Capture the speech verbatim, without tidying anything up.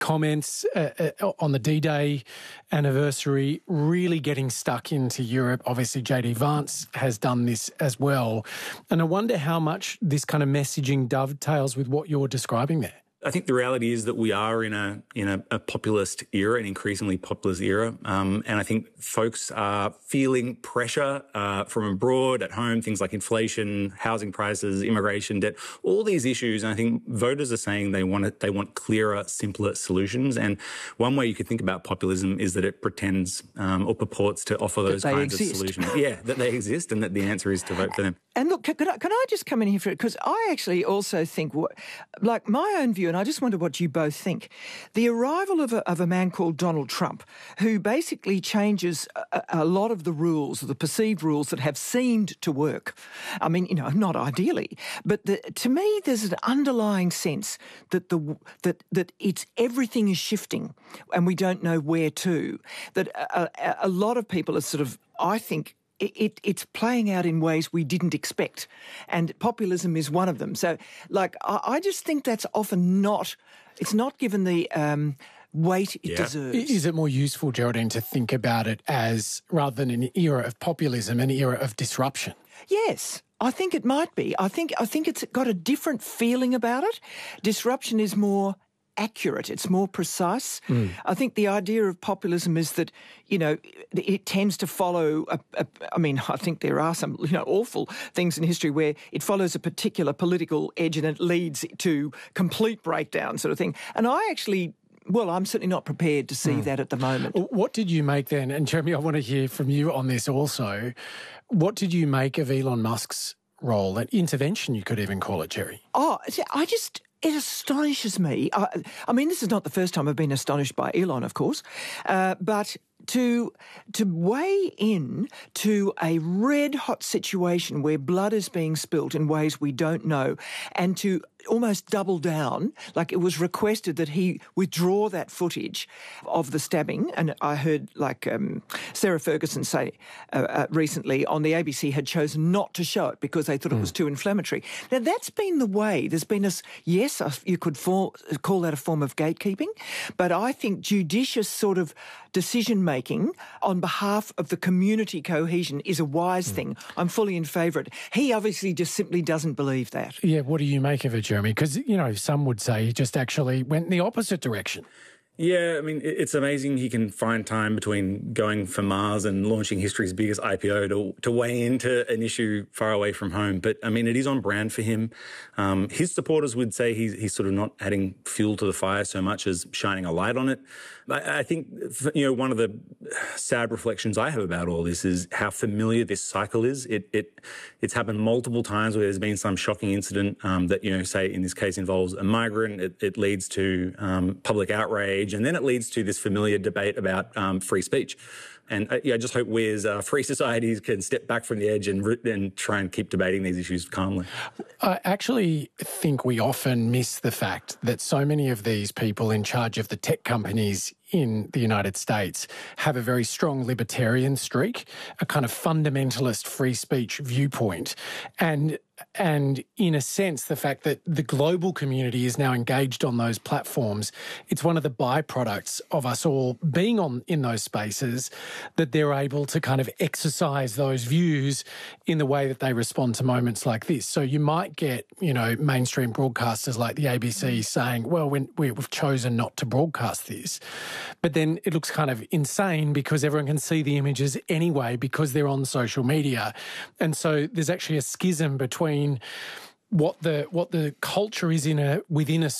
comments uh, uh, on the D-Day anniversary really getting stuck into Europe. Obviously, J D Vance has done this as well. And I wonder how much this kind of messaging dovetails with what you're describing there. I think the reality is that we are in a in a, a populist era, an increasingly populist era, um, and I think folks are feeling pressure uh, from abroad, at home, things like inflation, housing prices, immigration debt, all these issues. And I think voters are saying they want it, they want clearer, simpler solutions. And one way you could think about populism is that it pretends um, or purports to offer those kinds exist. of solutions. Yeah, that they exist, and that the answer is to vote for them. And look, can I, can I just come in here for it? Because I actually also think, like my own view, and I just wonder what you both think, the arrival of a, of a man called Donald Trump, who basically changes a, a lot of the rules, the perceived rules that have seemed to work. I mean, you know, not ideally, but the, to me, there's an underlying sense that the that that it's everything is shifting, and we don't know where to. That a, a, a lot of people are sort of, I think, It, it's playing out in ways we didn't expect, and populism is one of them. So, like, I, I just think that's often not, it's not given the um, weight it yeah. deserves. Is it more useful, Geraldine, to think about it as, rather than an era of populism, an era of disruption? Yes. I think it might be. I think I think it's got a different feeling about it. Disruption is more accurate. It's more precise. Mm. I think the idea of populism is that, you know, it tends to follow, a, a, I mean, I think there are some, you know, awful things in history where it follows a particular political edge and it leads to complete breakdown sort of thing. And I actually... Well, I'm certainly not prepared to see mm. that at the moment. What did you make then? And Jeremy, I want to hear from you on this also. What did you make of Elon Musk's role, that intervention you could even call it, Jerry? Oh, I just... It astonishes me. I, I mean, this is not the first time I've been astonished by Elon, of course, uh, but to to weigh in to a red-hot situation where blood is being spilt in ways we don't know, and to almost double down, like it was requested that he withdraw that footage of the stabbing. And I heard, like, um, Sarah Ferguson say uh, uh, recently on the A B C had chosen not to show it because they thought mm. it was too inflammatory. Now, that's been the way. There's been a, yes, you could for, call that a form of gatekeeping, but I think judicious sort of decision-making on behalf of the community cohesion is a wise mm. thing. I'm fully in favour of it. He obviously just simply doesn't believe that. Yeah, what do you make of it, Jeremy? Because, you know, some would say he just actually went in the opposite direction. Yeah, I mean, it's amazing he can find time between going for Mars and launching history's biggest I P O to, to weigh into an issue far away from home. But, I mean, it is on brand for him. Um, his supporters would say he's, he's sort of not adding fuel to the fire so much as shining a light on it. I, I think, you know, one of the sad reflections I have about all this is how familiar this cycle is. It, it It's happened multiple times where there's been some shocking incident um, that, you know, say in this case involves a migrant. It, it leads to um, public outrage. And then it leads to this familiar debate about um, free speech. And uh, yeah, I just hope we as uh, free societies can step back from the edge and, and try and keep debating these issues calmly. I actually think we often miss the fact that so many of these people in charge of the tech companies in the United States have a very strong libertarian streak, a kind of fundamentalist free speech viewpoint. And And in a sense, the fact that the global community is now engaged on those platforms, it's one of the byproducts of us all being on in those spaces, that they're able to kind of exercise those views in the way that they respond to moments like this. So you might get, you know, mainstream broadcasters like the A B C saying, well, when we've chosen not to broadcast this. But then it looks kind of insane because everyone can see the images anyway because they're on social media. And so there's actually a schism between what the what the culture is in a within a